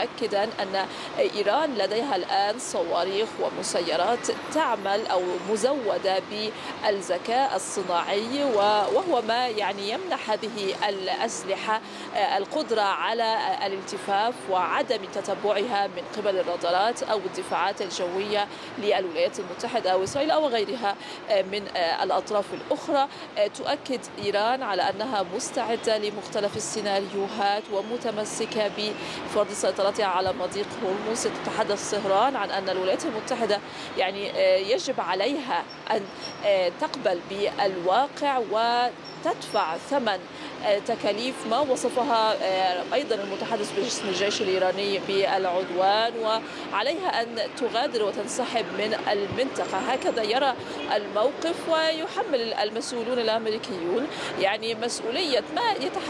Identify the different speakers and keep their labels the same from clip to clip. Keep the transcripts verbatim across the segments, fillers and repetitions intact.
Speaker 1: مؤكدا أن إيران لديها الآن صواريخ ومسيرات تعمل أو مزودة بالذكاء الصناعي، وهو ما يعني يمنح هذه الأسلحة القدرة على الالتفاف وعدم تتبعها من قبل الرادارات أو الدفاعات الجوية للولايات المتحدة وإسرائيل أو غيرها من الأطراف الأخرى. تؤكد إيران على أنها مستعدة لمختلف السيناريوهات ومتمسكة بفرض سيطرتها على مضيق هرمز. تتحدث طهران عن أن الولايات المتحدة يعني يجب عليها أن تقبل بالواقع وتدفع ثمن تكاليف ما وصفها أيضا المتحدث باسم الجيش الإيراني بالعدوان، وعليها أن تغادر وتنسحب من المنطقة. هكذا يرى الموقف، ويحمل المسؤولون الأمريكيون يعني مسؤولية ما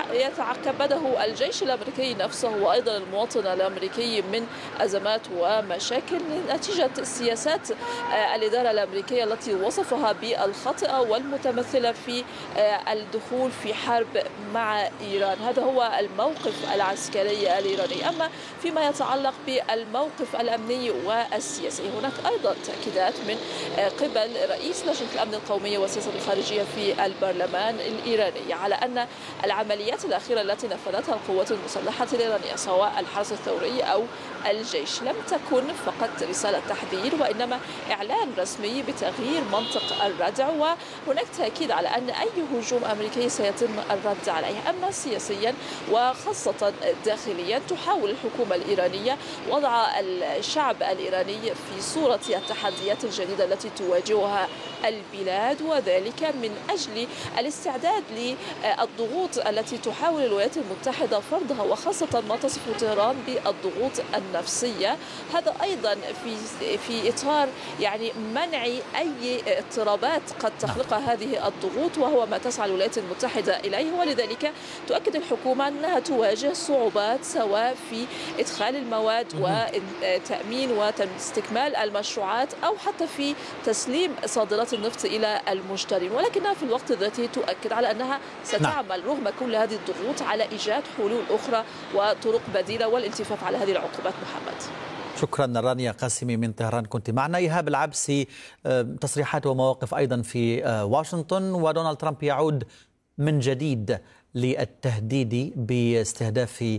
Speaker 1: يتعقبه الجيش الأمريكي نفسه وأيضا المواطن الأمريكي من أزمات ومشاكل نتيجة سياسات الإدارة الأمريكية التي وصفها بالخاطئة والمتمثلة في الدخول في حرب مع إيران. هذا هو الموقف العسكري الإيراني. أما فيما يتعلق بالموقف الأمني والسياسي، هناك أيضا تأكيدات من قبل رئيس لجنة الأمن القومي والسياسة الخارجية في البرلمان الإيراني على أن العمليات الأخيرة التي نفذتها القوات المسلحة الإيرانية سواء الحرس الثوري أو الجيش لم تكن فقط رسالة تحذير، وإنما إعلان رسمي بتغيير منطق الردع، وهناك تأكيد على أن أي هجوم أمريكي سيتم الرد عليه. أما سياسيا وخاصة داخليا تحاول الحكومة الإيرانية وضع الشعب الإيراني في صورة التحديات الجديدة التي تواجهها البلاد، وذلك من أجل الاستعداد للضغوط التي تحاول الولايات المتحدة فرضها، وخاصة ما تصف طهران بالضغوط النفسية. هذا أيضا في في إطار يعني منع أي اضطرابات قد تخلقها هذه الضغوط، وهو ما تسعى الولايات المتحدة إليه. ولذلك تؤكد الحكومة أنها تواجه صعوبات سواء في إدخال المواد وتأمين واستكمال المشروعات أو حتى في تسليم صادرات النفط إلى المشترين، ولكنها في الوقت ذاته تؤكد على أنها ستعمل رغم كل هذه الضغوط على إيجاد حلول أخرى وطرق بديلة والالتفاف على هذه العقوبات. محمد،
Speaker 2: شكرا. رانيا قاسمي من طهران كنت معنا. إيهاب العبسي، تصريحات ومواقف أيضا في واشنطن، ودونالد ترامب يعود من جديد للتهديد باستهداف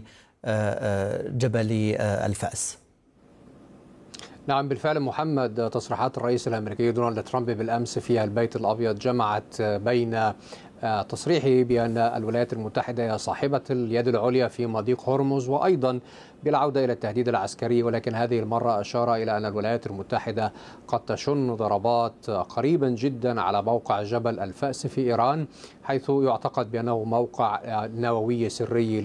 Speaker 2: جبل الفأس.
Speaker 3: نعم بالفعل محمد، تصريحات الرئيس الأمريكي دونالد ترامب بالأمس في البيت الأبيض جمعت بين تصريحه بأن الولايات المتحدة هي صاحبة اليد العليا في مضيق هرمز، وأيضا بالعودة إلى التهديد العسكري، ولكن هذه المرة أشار إلى أن الولايات المتحدة قد تشن ضربات قريبا جدا على موقع جبل الفأس في إيران، حيث يعتقد بأنه موقع نووي سري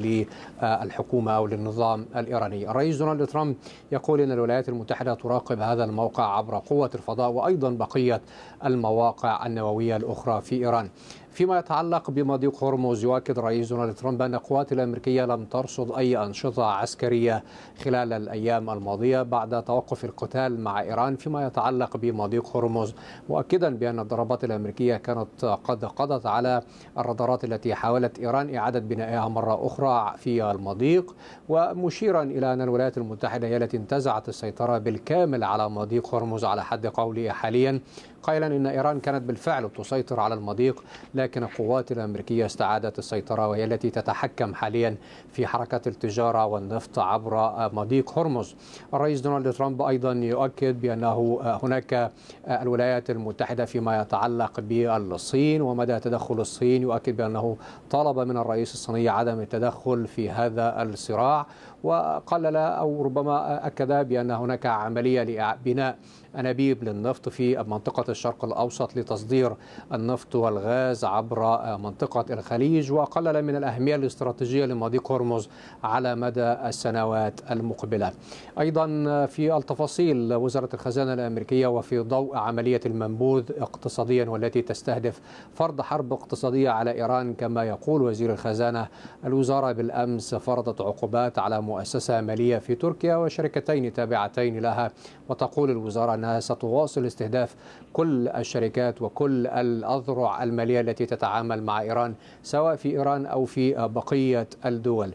Speaker 3: للحكومة أو للنظام الإيراني. الرئيس دونالد ترامب يقول أن الولايات المتحدة تراقب هذا الموقع عبر قوة الفضاء وأيضا بقية المواقع النووية الأخرى في إيران. فيما يتعلق بمضيق هرمز، يؤكد الرئيس دونالد ترامب أن القوات الأمريكية لم ترصد أي أنشطة عسكرية خلال الأيام الماضية بعد توقف القتال مع إيران فيما يتعلق بمضيق هرمز، مؤكدا بأن الضربات الأمريكية كانت قد قضت على الرادارات التي حاولت إيران إعادة بنائها مرة أخرى في المضيق، ومشيرا إلى أن الولايات المتحدة هي التي انتزعت السيطرة بالكامل على مضيق هرمز على حد قوله حاليا، قائلا إن إيران كانت بالفعل تسيطر على المضيق، لكن القوات الأمريكية استعادت السيطرة وهي التي تتحكم حاليا في حركة التجارة والنفط عبر مضيق هرمز. الرئيس دونالد ترامب أيضا يؤكد بأنه هناك الولايات المتحدة فيما يتعلق بالصين ومدى تدخل الصين، يؤكد بأنه طالب من الرئيس الصيني عدم التدخل في هذا الصراع، وقلل أو ربما أكد بأن هناك عملية لبناء أنابيب للنفط في منطقة الشرق الأوسط لتصدير النفط والغاز عبر منطقة الخليج، وقلل من الأهمية الاستراتيجية لمضيق هرمز على مدى السنوات المقبلة. أيضا في التفاصيل، وزارة الخزانة الأمريكية وفي ضوء عملية المنبوذ اقتصاديا والتي تستهدف فرض حرب اقتصادية على إيران كما يقول وزير الخزانة، الوزارة بالأمس فرضت عقوبات على مؤسسة مالية في تركيا وشركتين تابعتين لها، وتقول الوزارة أنها ستواصل استهداف كل الشركات وكل الأذرع المالية التي تتعامل مع إيران سواء في إيران أو في بقية الدول.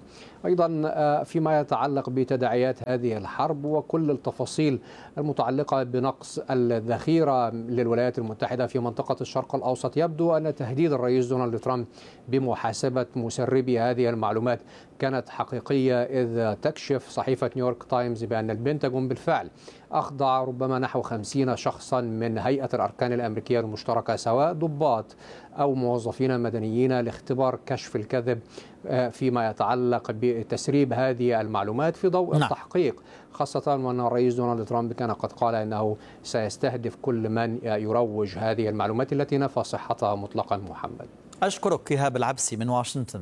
Speaker 3: أيضا فيما يتعلق بتداعيات هذه الحرب وكل التفاصيل المتعلقة بنقص الذخيرة للولايات المتحدة في منطقة الشرق الأوسط، يبدو أن تهديد الرئيس دونالد ترامب بمحاسبة مسربي هذه المعلومات كانت حقيقية، إذ تكشف صحيفة نيويورك تايمز بأن البنتاغون بالفعل أخضع ربما نحو خمسين شخصا من هيئة الأركان الأمريكية المشتركة، سواء ضباط أو موظفين مدنيين، لاختبار كشف الكذب فيما يتعلق بتسريب هذه المعلومات في ضوء التحقيق، خاصة وأن الرئيس دونالد ترامب كان قد قال أنه سيستهدف كل من يروج هذه المعلومات التي نفى صحتها مطلقا. محمد،
Speaker 2: أشكرك إيهاب العبسي من واشنطن.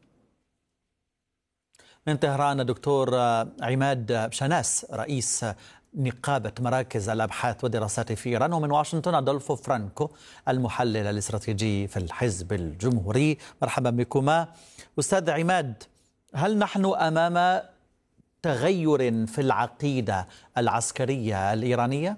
Speaker 2: من طهران دكتور عماد شناس رئيس نقابة مراكز الأبحاث والدراسات في إيران، ومن واشنطن أدولفو فرانكو المحلل الاستراتيجي في الحزب الجمهوري. مرحبا بكما. أستاذ عماد، هل نحن أمام تغير في العقيدة العسكرية الإيرانية؟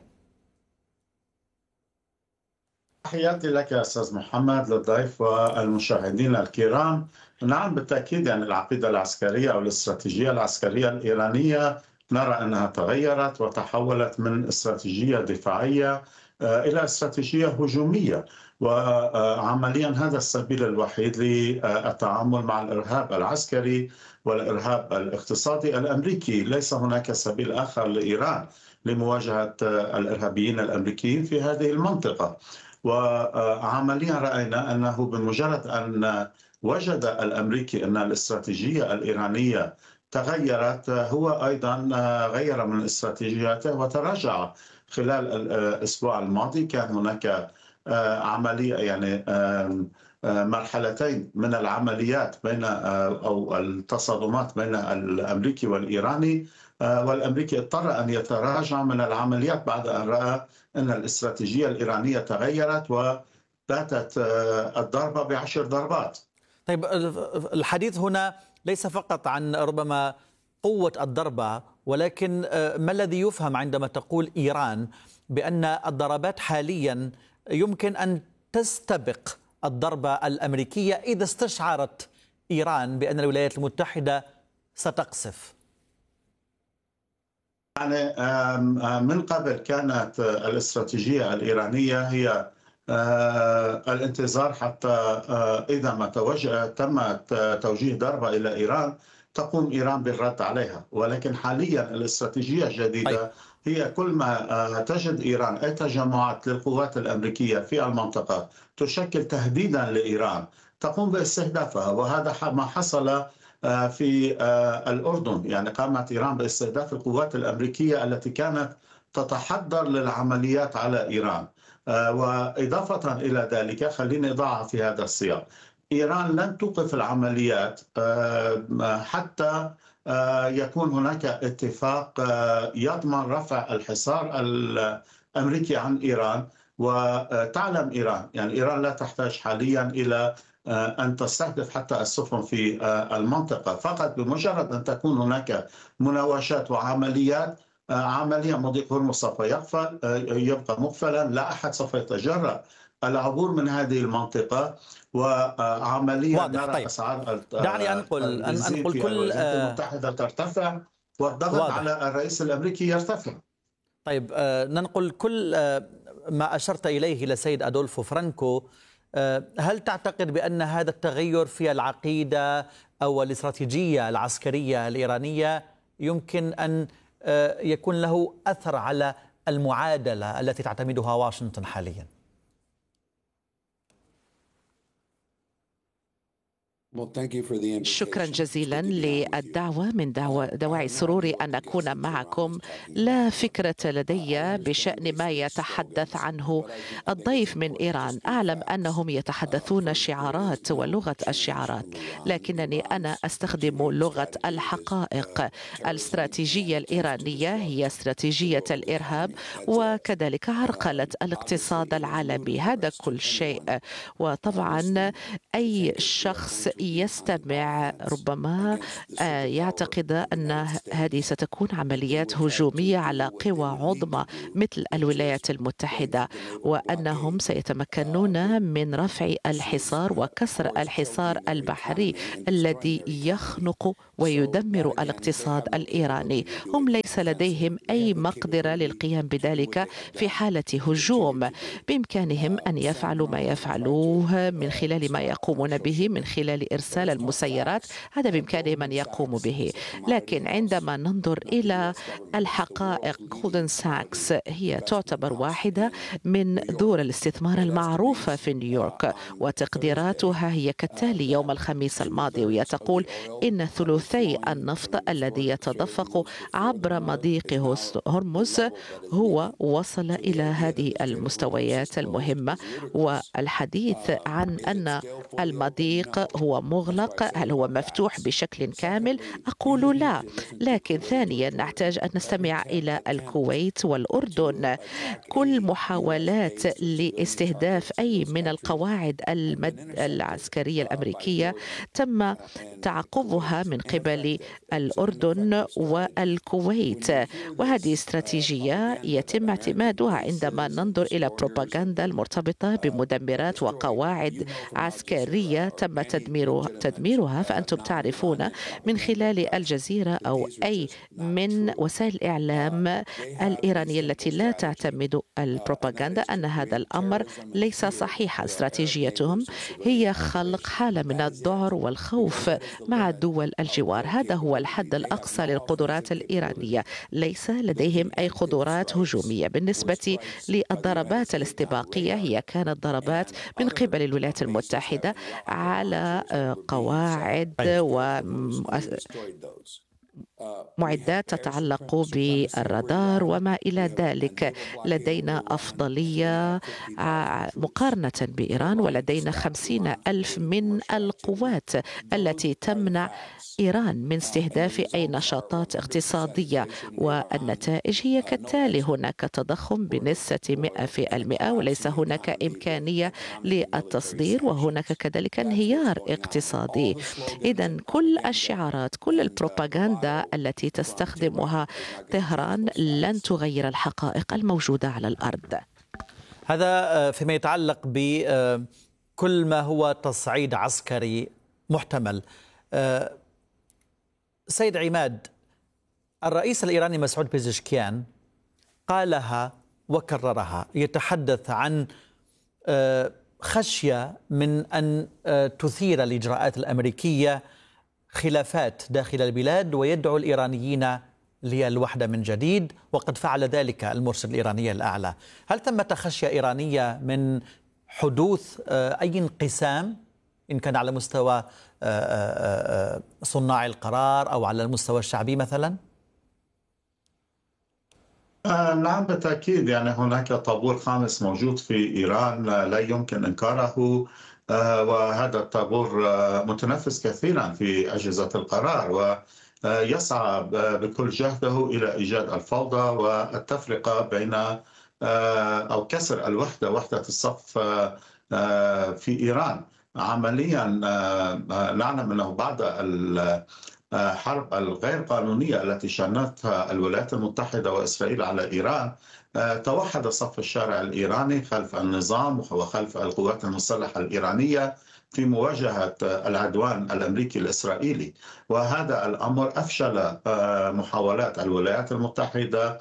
Speaker 4: تحياتي لك يا أستاذ محمد، للضيف والمشاهدين الكرام. نعم بالتأكيد، يعني العقيدة العسكرية أو الاستراتيجية العسكرية الإيرانية نرى أنها تغيرت وتحولت من استراتيجية دفاعية إلى استراتيجية هجومية، وعمليا هذا السبيل الوحيد للتعامل مع الإرهاب العسكري والإرهاب الاقتصادي الأمريكي. ليس هناك سبيل آخر لإيران لمواجهة الإرهابيين الأمريكيين في هذه المنطقة. وعمليا رأينا أنه بمجرد أن وجد الأمريكي أن الاستراتيجية الإيرانية تغيرت، هو أيضا غير من استراتيجياته وتراجع. خلال الأسبوع الماضي كان هناك عملية يعني مرحلتين من العمليات بين أو التصادمات بين الأمريكي والإيراني، والأمريكي اضطر أن يتراجع من العمليات بعد أن رأى أن الاستراتيجية الإيرانية تغيرت وباتت الضربة بعشر ضربات.
Speaker 2: طيب، الحديث هنا ليس فقط عن ربما قوة الضربة، ولكن ما الذي يفهم عندما تقول إيران بأن الضربات حاليا يمكن أن تستبق الضربة الأمريكية إذا استشعرت إيران بأن الولايات المتحدة ستقصف؟
Speaker 4: يعني من قبل كانت الاستراتيجية الإيرانية هي الانتظار حتى إذا ما توجه تم توجيه ضربة إلى إيران تقوم إيران بالرد عليها. ولكن حاليا الاستراتيجية الجديدة هي كل ما تجد إيران أي تجمعات للقوات الأمريكية في المنطقة تشكل تهديدا لإيران تقوم باستهدافها، وهذا ما حصل في الأردن. يعني قامت إيران باستهداف القوات الأمريكية التي كانت تتحضر للعمليات على إيران. وإضافة إلى ذلك خليني أضعها في هذا السياق، إيران لن توقف العمليات حتى يكون هناك اتفاق يضمن رفع الحصار الأمريكي عن إيران. وتعلم إيران، يعني إيران لا تحتاج حاليا إلى أن تستهدف حتى السفن في المنطقة، فقط بمجرد أن تكون هناك مناوشات وعمليات عمليا مضيق هرمز سوف يقفل يبقى مقفلا، لا أحد سوف يتجرأ العبور من هذه المنطقة. وعمليا نرى
Speaker 2: طيب.
Speaker 4: أسعار
Speaker 2: دعني أنقل أنقل كل
Speaker 4: الولايات المتحدة ترتفع والضغط واضح. على الرئيس الأمريكي يرتفع.
Speaker 2: طيب، ننقل كل ما أشرت إليه لسيد أدولفو فرانكو. هل تعتقد بأن هذا التغير في العقيدة أو الاستراتيجية العسكرية الإيرانية يمكن أن يكون له أثر على المعادلة التي تعتمدها واشنطن حاليا؟
Speaker 5: شكرا جزيلا للدعوة. من دواعي سروري أن أكون معكم. لا فكرة لدي بشأن ما يتحدث عنه الضيف من إيران. أعلم أنهم يتحدثون شعارات ولغة الشعارات، لكنني أنا أستخدم لغة الحقائق. الاستراتيجية الإيرانية هي استراتيجية الإرهاب وكذلك عرقلة الاقتصاد العالمي، هذا كل شيء. وطبعا أي شخص يستمع ربما يعتقد أن هذه ستكون عمليات هجومية على قوى عظمى مثل الولايات المتحدة، وأنهم سيتمكنون من رفع الحصار وكسر الحصار البحري الذي يخنق ويدمر الاقتصاد الإيراني. هم ليس لديهم أي مقدرة للقيام بذلك في حالة هجوم. بإمكانهم أن يفعلوا ما يفعلوه من خلال ما يقومون به من خلال إرسال المسيرات، هذا بإمكانهم أن يقوموا به. لكن عندما ننظر إلى الحقائق، جولدمان ساكس هي تعتبر واحدة من دور الاستثمار المعروفة في نيويورك، وتقديراتها هي كالتالي يوم الخميس الماضي، وهي تقول إن ثلثي النفط الذي يتدفق عبر مضيق هرمز هو وصل إلى هذه المستويات المهمة. والحديث عن أن المضيق هو مغلق، هل هو مفتوح بشكل كامل؟ أقول لا. لكن ثانيا نحتاج أن نستمع إلى الكويت والأردن. كل محاولات لاستهداف أي من القواعد المد... العسكرية الأمريكية تم تعقبها من قبل الأردن والكويت، وهذه استراتيجية يتم اعتمادها عندما ننظر إلى بروباغندا المرتبطة بمدمرات وقواعد عسكرية تم تدميرها, تدميرها فأنتم تعرفون من خلال الجزيرة أو أي من وسائل الإعلام الإيرانية التي لا تعتمد البروباغندا أن هذا الأمر ليس صحيحا. استراتيجيتهم هي خلق حالة من الذعر والخوف مع دول الجوار. هذا هو الحد الأقصى للقدرات الإيرانية. ليس لديهم أي قدرات هجومية. بالنسبة للضربات الاستباقية، هي كانت ضربات من قبل الولايات المتحدة على قواعد و معدات تتعلق بالرادار وما إلى ذلك. لدينا أفضلية مقارنة بإيران، ولدينا خمسين ألف من القوات التي تمنع إيران من استهداف أي نشاطات اقتصادية، والنتائج هي كالتالي: هناك تضخم بنسبة مئة في المئة، وليس هناك إمكانية للتصدير، وهناك كذلك انهيار اقتصادي. إذن كل الشعارات، كل البروباغندا التي تستخدمها طهران لن تغير الحقائق الموجودة على الأرض.
Speaker 2: هذا فيما يتعلق بكل ما هو تصعيد عسكري محتمل. سيد عماد، الرئيس الإيراني مسعود بيزشكيان قالها وكررها، يتحدث عن خشية من أن تثير الإجراءات الأمريكية خلافات داخل البلاد، ويدعو الإيرانيين للوحدة من جديد، وقد فعل ذلك المرشد الإيراني الأعلى. هل ثمة خشية إيرانية من حدوث أي انقسام إن كان على مستوى صناع القرار أو على المستوى الشعبي مثلا؟
Speaker 4: نعم بالتأكيد. يعني هناك طابور خامس موجود في إيران لا يمكن إنكاره، وهذا الطابور متنفس كثيرا في أجهزة القرار، ويسعى بكل جهده إلى إيجاد الفوضى والتفرقة بين أو كسر الوحدة، وحدة الصف في إيران. عمليا نعلم أنه بعد الحرب الغير قانونية التي شنتها الولايات المتحدة وإسرائيل على إيران، توحد صف الشارع الإيراني خلف النظام وخلف القوات المسلحة الإيرانية في مواجهة العدوان الأمريكي الإسرائيلي. وهذا الأمر أفشل محاولات الولايات المتحدة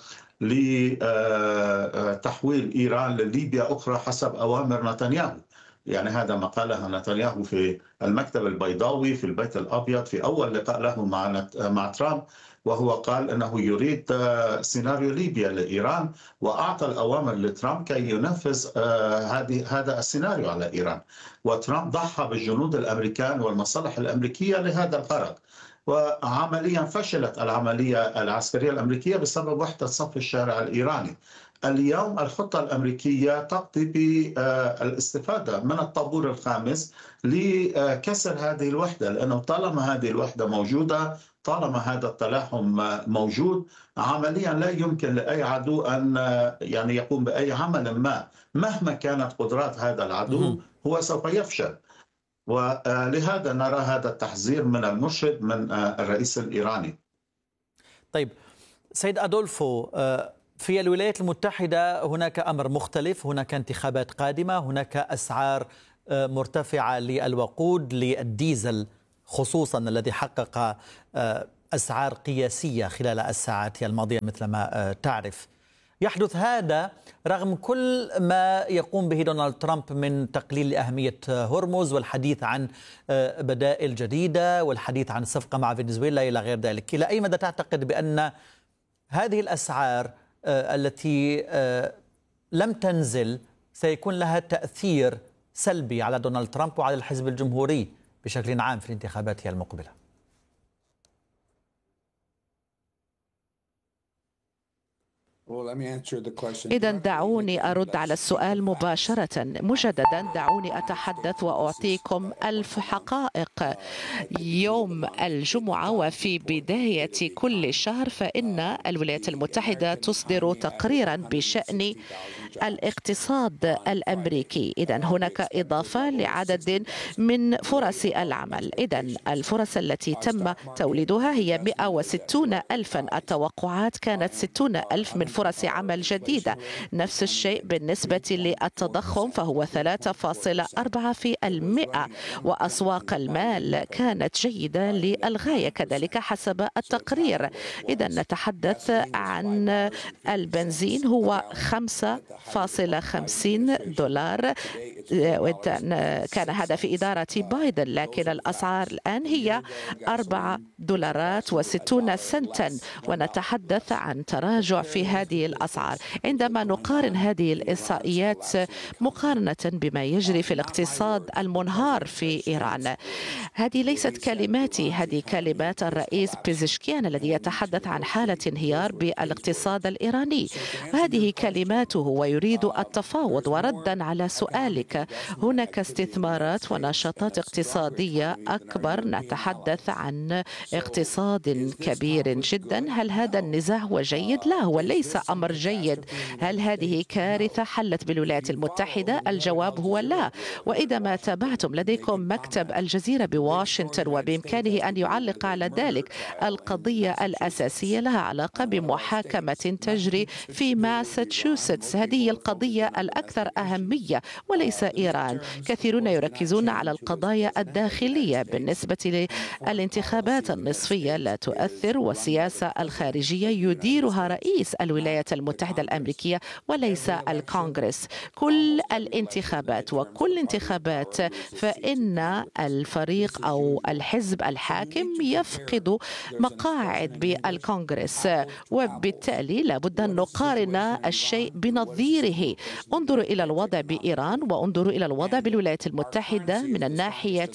Speaker 4: لتحويل إيران لليبيا أخرى حسب أوامر نتنياهو. يعني هذا ما قاله نتنياهو في المكتب البيضاوي في البيت الأبيض في أول لقاء له مع مع ترامب، وهو قال أنه يريد سيناريو ليبيا لإيران، وأعطى الأوامر لترامب كي ينفذ هذه هذا السيناريو على إيران. وترامب ضحى بالجنود الأمريكان والمصالح الأمريكية لهذا الغرض، وعمليا فشلت العملية العسكرية الأمريكية بسبب وحدة صف الشارع الإيراني. اليوم الخطة الأمريكية تقضي بالاستفادة من الطابور الخامس لكسر هذه الوحدة، لأنه طالما هذه الوحدة موجودة، طالما هذا التلاحم موجود، عمليا لا يمكن لأي عدو أن يعني يقوم بأي عمل ما، مهما كانت قدرات هذا العدو هو سوف يفشل. ولهذا نرى هذا التحذير من المرشد من الرئيس الإيراني.
Speaker 2: طيب سيد أدولفو، في الولايات المتحدة هناك أمر مختلف، هناك انتخابات قادمة، هناك أسعار مرتفعة للوقود، للديزل خصوصا الذي حقق أسعار قياسية خلال الساعات الماضية مثل ما تعرف. يحدث هذا رغم كل ما يقوم به دونالد ترامب من تقليل أهمية هرمز والحديث عن بدائل جديدة والحديث عن صفقة مع فنزويلا إلى غير ذلك. إلى أي مدى تعتقد بأن هذه الأسعار التي لم تنزل سيكون لها تأثير سلبي على دونالد ترامب وعلى الحزب الجمهوري بشكل عام في الانتخابات المقبلة؟
Speaker 5: إذا دعوني أرد على السؤال مباشرة مجددا. دعوني أتحدث وأعطيكم ألف حقائق. يوم الجمعة وفي بداية كل شهر فإن الولايات المتحدة تصدر تقريرا بشأن الاقتصاد الأمريكي. إذا هناك إضافة لعدد من فرص العمل. إذا الفرص التي تم توليدها هي مئة وستون ألفا. التوقعات كانت ستون ألف من فرص عمل جديدة. نفس الشيء بالنسبة للتضخم فهو ثلاثة فاصلة أربعة في المئة. وأسواق المال كانت جيدة للغاية كذلك حسب التقرير. إذا نتحدث عن البنزين هو خمسة فاصلة خمسين دولار. كان هذا في إدارة بايدن، لكن الأسعار الآن هي أربعة دولارات وستون سنتا، ونتحدث عن تراجع في هذه الأسعار. عندما نقارن هذه الإحصائيات مقارنة بما يجري في الاقتصاد المنهار في إيران، هذه ليست كلماتي، هذه كلمات الرئيس بيزشكيان الذي يتحدث عن حالة انهيار بالاقتصاد الإيراني. هذه كلماته ويريد التفاوض. وردا على سؤالك، هناك استثمارات ونشاطات اقتصادية أكبر. نتحدث عن اقتصاد كبير جدا. هل هذا النزاع هو جيد؟ لا، هو ليس أمر جيد. هل هذه كارثة حلت بالولايات المتحدة؟ الجواب هو لا. وإذا ما تابعتم لديكم مكتب الجزيرة بواشنطن وبإمكانه أن يعلق على ذلك. القضية الأساسية لها علاقة بمحاكمة تجري في ماساتشوستس. هذه القضية الأكثر أهمية وليس إيران. كثيرون يركزون على القضايا الداخلية. بالنسبة للانتخابات النصفية لا تؤثر، والسياسة الخارجية يديرها رئيس الولايات المتحدة الأمريكية وليس الكونغرس. كل الانتخابات وكل انتخابات فإن الفريق أو الحزب الحاكم يفقد مقاعد بالكونغرس، وبالتالي لابد أن نقارن الشيء بنظيره. انظروا إلى الوضع بإيران وانظروا إلى الوضع بالولايات المتحدة من الناحية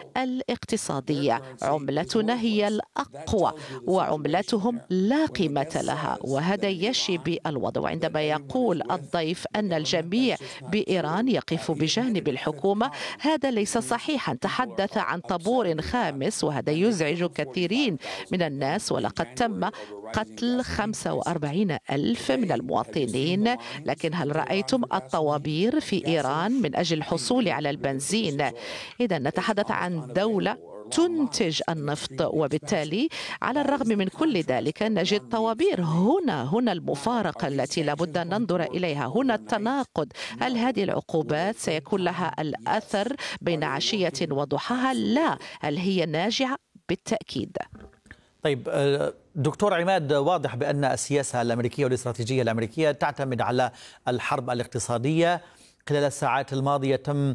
Speaker 5: الاقتصادية. عملتنا هي الأقوى وعملتهم لا قيمة لها، وهذا يشي بالوضع. وعندما يقول الضيف أن الجميع بإيران يقف بجانب الحكومة، هذا ليس صحيحا. تحدث عن طابور خامس وهذا يزعج كثيرين من الناس، ولقد تم قتل خمسة وأربعين ألف من المواطنين. لكن هل رأيتم الطوابير في إيران من أجل الحصول على البنزين؟ إذا نتحدث عن دولة تنتج النفط، وبالتالي على الرغم من كل ذلك نجد طوابير. هنا هنا المفارقة التي لابد أن ننظر إليها، هنا التناقض. هل هذه العقوبات سيكون لها الأثر بين عشية وضحاها؟ لا. هل هي ناجعة؟ بالتأكيد.
Speaker 2: طيب دكتور عماد، واضح بأن السياسة الأمريكية والاستراتيجية الأمريكية تعتمد على الحرب الاقتصادية. خلال الساعات الماضية تم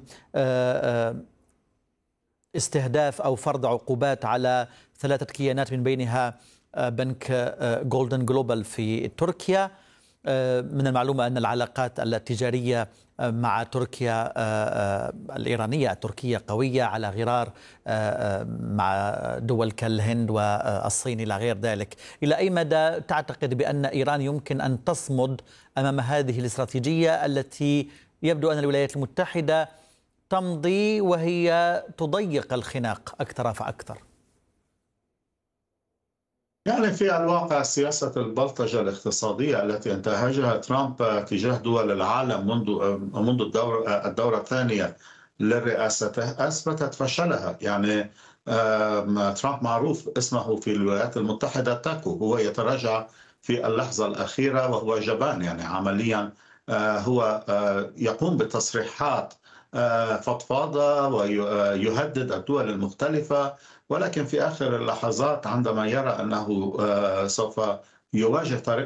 Speaker 2: استهداف أو فرض عقوبات على ثلاثة كيانات من بينها بنك جولدن جلوبال في تركيا. من المعلومة أن العلاقات التجارية مع تركيا الإيرانية التركية قوية على غرار مع دول كالهند والصين إلى غير ذلك. إلى أي مدى تعتقد بأن إيران يمكن أن تصمد أمام هذه الاستراتيجية التي يبدو أن الولايات المتحدة تمضي وهي تضيق الخناق أكثر فأكثر؟
Speaker 4: يعني في الواقع سياسة البلطجة الاقتصادية التي انتهجها ترامب تجاه دول العالم منذ منذ الدورة الدورة الثانية لرئاسته أثبتت فشلها. يعني ترامب معروف اسمه في الولايات المتحدة تاكو، هو يتراجع في اللحظة الأخيرة وهو جبان. يعني عمليا هو يقوم بتصريحات فضفاضة ويهدد الدول المختلفة، ولكن في آخر اللحظات عندما يرى أنه سوف يواجه طريق